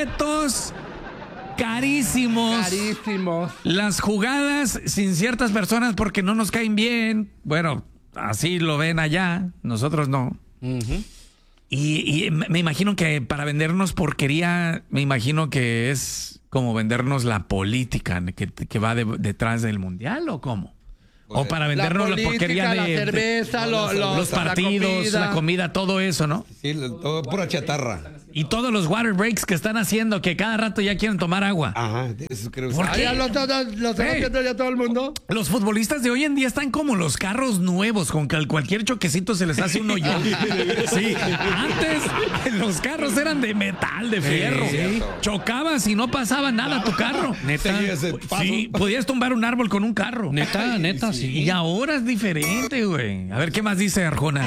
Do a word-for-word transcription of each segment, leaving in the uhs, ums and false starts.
boletos carísimos. Carísimos. Las jugadas sin ciertas personas porque no nos caen bien. Bueno, así lo ven allá, nosotros no. Uh-huh. Y, y me imagino que para vendernos porquería, me imagino que es como vendernos la política que, que va de, detrás del mundial, ¿o cómo? O para vendernos la, la porquería de la cerveza, de, lo, lo, los partidos, la comida. la comida, todo eso, ¿no? Sí, todo pura chatarra. Y todos los water breaks que están haciendo, que cada rato ya quieren tomar agua. Ajá, eso creo que ¿Por Ah, qué? ya lo, lo, lo está Hey. haciendo ya todo el mundo. Los futbolistas de hoy en día están como los carros nuevos, con que cualquier choquecito se les hace un hoyo. Sí, antes los carros eran de metal, de fierro. Sí. Chocabas y no pasaba nada a tu carro. Neta. Sí, podías tumbar un árbol con un carro. Neta, neta, sí. Y ahora es diferente, güey. A ver, ¿qué más dice Arjona?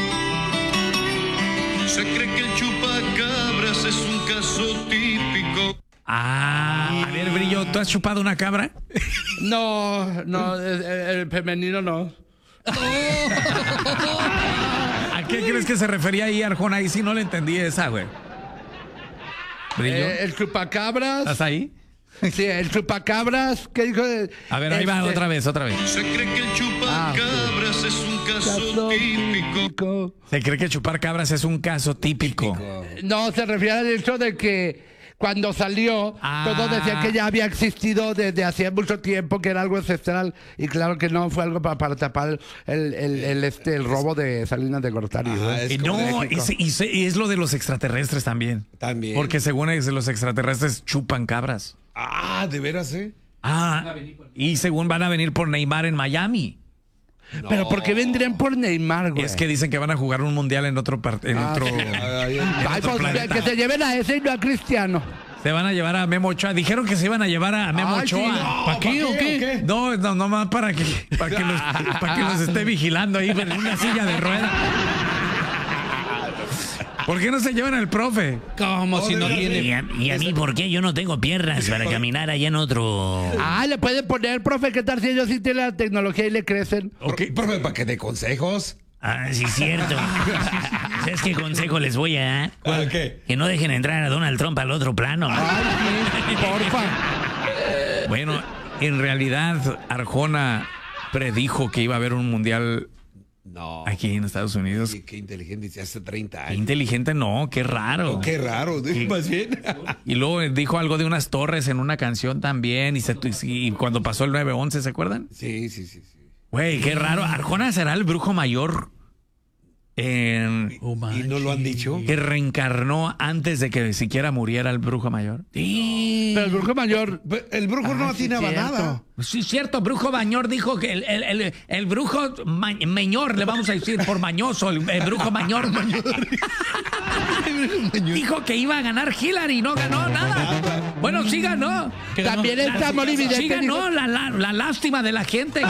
Se cree que el chupacabras es un caso típico. Ah, a ver, Brillo, ¿tú has chupado una cabra? No, no, el, el femenino no. ¿A qué crees que se refería ahí, Arjona? Ahí sí no le entendí esa, güey. ¿Brillo? Eh, el chupacabras. ¿Estás ahí? Sí, el chupacabras. ¿Qué dijo? A ver, ahí va Este, otra vez, otra vez. Se cree que el chupacabras es un caso caso típico. típico. Se cree que chupar cabras es un caso típico. No, se refiere al hecho de que cuando salió, Ah. todos decían que ya había existido desde hacía mucho tiempo, que era algo ancestral, y claro que no, fue algo para, para tapar el, el, el, este, el robo de Salinas de Gortari. ¿no? Ajá, es Y como no, de y, México. se- y se- y es lo de los extraterrestres también. También. Porque según es, los extraterrestres chupan cabras. Ah, ¿de veras, eh? Ah, y según van a venir por Neymar en Miami. Pero ¿por qué vendrían por Neymar, güey? Es que dicen que van a jugar un mundial en otro par- en Ah, otro. sí. Ay, Ay, otro pues, planeta. que se lleven a ese y no a Cristiano. Se van a llevar a Memo Ochoa. Dijeron que se iban a llevar a Memo Ay, sí, Ochoa. no, ¿Para qué o qué? No, no, nomás para que, para que los, para que los esté vigilando ahí en una silla de ruedas. ¿Por qué no se llevan al profe? Como si no tiene. ¿Y a, y a mí por qué? Yo no tengo piernas para caminar allá en otro... Ah, le pueden poner, profe, ¿qué tal si ellos sí tienen la tecnología y le crecen? Ok, profe, ¿para que dé consejos? Ah, sí, cierto. ¿Sabes qué consejo les voy a dar? ¿Cuál? ¿Qué? Que no dejen entrar a Donald Trump al otro plano. Ay, sí, porfa. Bueno, en realidad Arjona predijo que iba a haber un mundial No. aquí en Estados Unidos. Qué, qué inteligente, dice hace treinta Qué años. inteligente, no, qué raro. Oh, qué raro, más bien. Y luego dijo algo de unas torres en una canción también. Y, se, y cuando pasó el nueve once, ¿se acuerdan? Sí, sí, sí, sí. Güey, qué raro. Arjona será el brujo mayor en- ¿Y no lo han dicho? que reencarnó antes de que siquiera muriera el brujo mayor. Sí. Pero el brujo mayor... El brujo no Ah, sí, atinaba cierto. nada. Sí, cierto, brujo mayor dijo que el, el, el, el brujo ma, meñor, le vamos a decir por mañoso, el, el brujo mayor. Dijo que iba a ganar Hillary, no ganó nada. Bueno, sí ganó. También está Morividente. Sí ganó la, la, la lástima de la gente.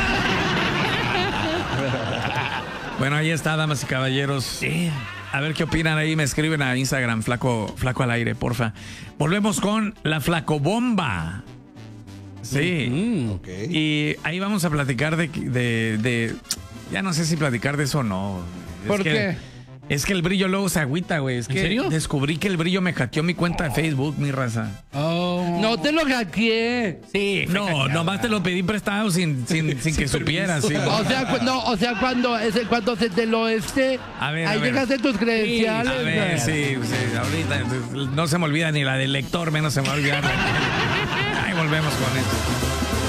Bueno, ahí está, damas y caballeros. A ver qué opinan ahí, me escriben a Instagram, flaco, flaco al aire, porfa. Volvemos con la flacobomba. Sí. Ok. Y ahí vamos a platicar de, de, de- ya no sé si platicar de eso o no. Es ¿Por que- qué? Es que el Brillo luego se agüita, güey. Es ¿En que serio? descubrí que el Brillo me hackeó mi cuenta de Facebook, mi raza. Oh. No te lo hackeé. Sí, no, nomás te lo pedí prestado sin, sin, sin que supieras. Sí. O sea, cu- no, o sea, cuando, ese, cuando se te lo este, A ver, ahí a ver. dejaste tus credenciales. A ver, güey. sí, sí, ahorita no se me olvida ni la del lector, menos se me va a olvidar. Ahí volvemos con esto.